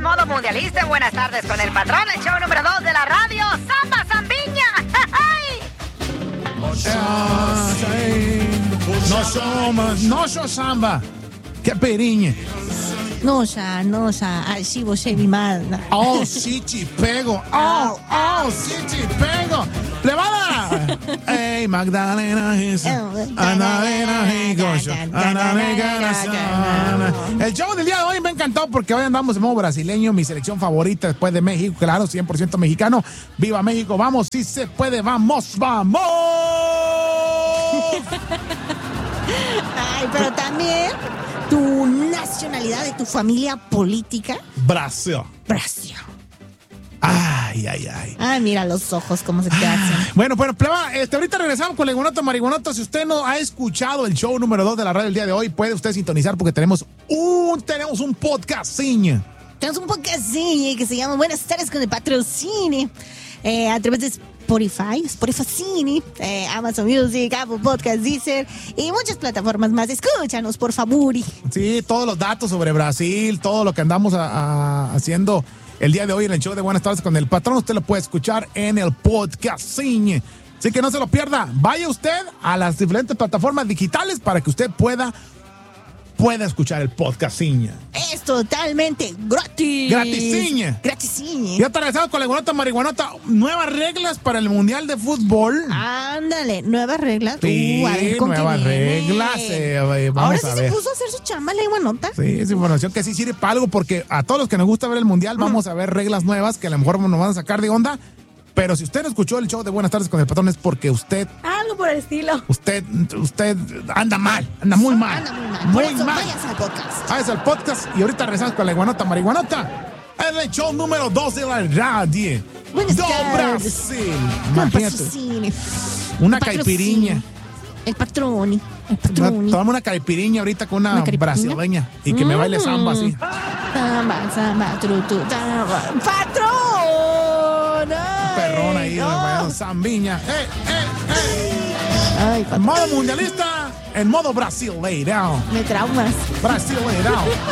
modo mundialista. Buenas tardes con el patrón, el show número 2 de la radio, Samba Zambiña. No sos samba. Que periñe. No, así você me manda. Oh, sí, chipego. Oh, sí, chipego. ¡Levada! ¡Ey, Magdalena! El show del día de hoy me encantó porque hoy andamos en modo brasileño, mi selección favorita después de México, claro, 100% mexicano. ¡Viva México! ¡Vamos! ¡Sí se puede! ¡Vamos! ¡Vamos! Ay, pero también tu nacionalidad de tu familia política. Brasil. Ay. Ay, mira los ojos cómo se te hacen. Bueno, pleba, ahorita regresamos con Leguanoto Marihuanoto. Si usted no ha escuchado el show número 2 de la radio el día de hoy, puede usted sintonizar porque tenemos un podcasting. Tenemos un podcasting que se llama Buenas tardes con el patrocinio. A través de Spotify, Amazon Music, Apple Podcast, Deezer y muchas plataformas más. Escúchanos, por favor. Sí, todos los datos sobre Brasil, todo lo que andamos haciendo el día de hoy en el show de Buenas tardes con el patrón, usted lo puede escuchar en el podcasting. Así que no se lo pierda. Vaya usted a las diferentes plataformas digitales para que usted pueda escuchar el podcasting. Es totalmente gratis. Gratisinha. Y otra vez con Leguanoto Marihuanota, nuevas reglas para el Mundial de Fútbol. Ándale, nuevas reglas. Sí, a ver, ¿con nuevas qué reglas. Vamos ahora a sí ver. se puso a hacer su chamba Leguanota. Sí, es información que sí sirve para algo porque a todos los que nos gusta ver el Mundial vamos a ver reglas nuevas que a lo mejor nos van a sacar de onda. Pero si usted no escuchó el show de Buenas tardes con el patrón es porque usted... Algo por el estilo. Usted anda mal, anda muy mal. Por eso vayas al podcast. Váyase al podcast y ahorita regresamos con la Leguanota Marihuanota. Es el show número 2 de la radio. Buenas do tardes. Brasil. Con Imagínate. patrocinio. Una Patrocinio. caipiriña. El patroni. Toma una caipiriña ahorita con una brasileña y que me baile samba así. Samba, samba. ¡Patrón! Perrón ahí, no. zambiña. Ay, En modo mundialista, en modo brasileirão. me traumas. Brasileirão.